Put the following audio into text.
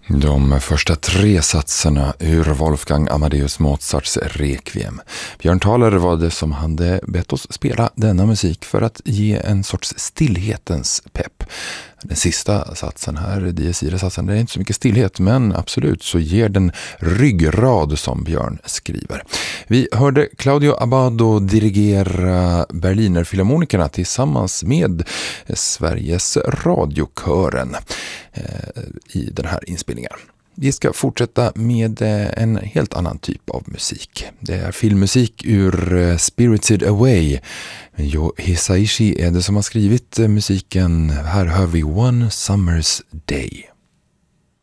De första 3 satserna ur Wolfgang Amadeus Mozarts Requiem. Björn Thaler var det som hade bett oss spela denna musik för att ge en sorts stillhetens pepp. Den sista satsen här, Dies Irae-satsen, det är inte så mycket stillhet, men absolut så ger den ryggrad som Björn skriver. Vi hörde Claudio Abbado dirigera Berlinerfilharmonikerna tillsammans med Sveriges radiokören i den här inspelningen. Vi ska fortsätta med en helt annan typ av musik. Det är filmmusik ur Spirited Away. Jo Hisaishi är det som har skrivit musiken. Här hör vi One Summer's Day.